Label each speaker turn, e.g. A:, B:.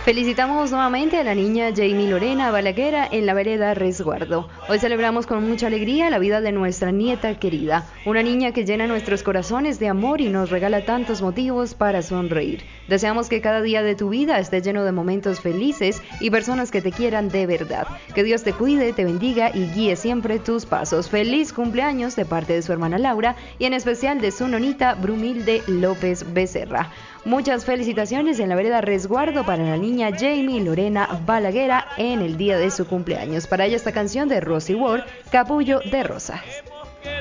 A: Felicitamos nuevamente a la niña Jamie Lorena Balaguera en la vereda Resguardo. Hoy celebramos con mucha alegría la vida de nuestra nieta querida, una niña que llena nuestros corazones de amor y nos regala tantos motivos para sonreír. Deseamos que cada día de tu vida esté lleno de momentos felices y personas que te quieran de verdad. Que Dios te cuide, te bendiga y guíe siempre tus pasos. Feliz cumpleaños de parte de su hermana Laura y en especial de su nonita Brumilde López Becerra. Muchas felicitaciones en la vereda Resguardo para la niña Jamie Lorena Balaguera en el día de su cumpleaños. Para ella esta canción de Rosy Ward, Capullo de Rosas.